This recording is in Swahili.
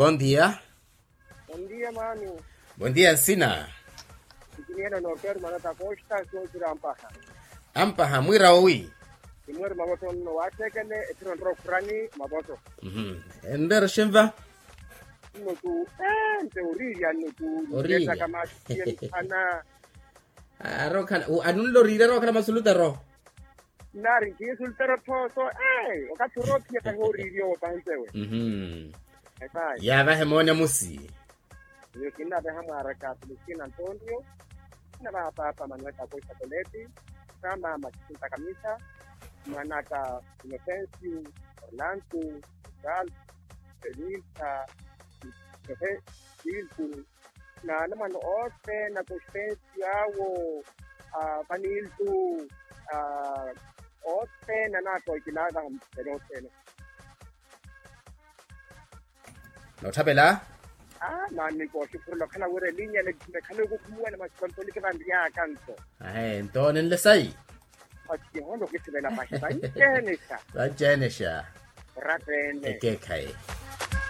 bom dia. Bom dia, mano. Bom dia, Sina. Kinieno no per manata costa so tirampaha. Ampaha mwira owi. Kimwer maboto no watekene etron rofrani maboto. Ender shemva. No tu teoria no tu Orilla. kama ana Aro kan anun lo rira ro kana masuluta ro. nari kisultero so okaturo pia kahoririo kansewe. Esa. Ya va hemona musi. Yo kina behama haraka San Antonio. Na hapa Manuel Costa Coleti kama machuta kamisa manaka Inocencio Orlando Gal Elisa Silku na naman oste na Cospensiao Paniltu oste na nato ikinadang pelote No tabela? Mani ko sipurlo kana wore linya le kana ko kumwa na maskontoli ka bandia kanto. Entonen lesai. Aki hono ke se vela pa. Jenesha. Va Jenesha. Ratene. Eke kai.